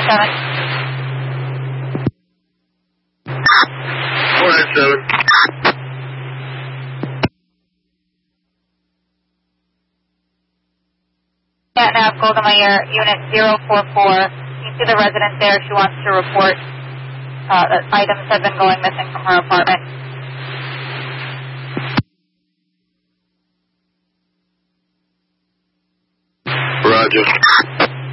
497. Nav Golda Meir, Unit 044. You see the resident there. She wants to report that items have been going missing from her apartment. Roger.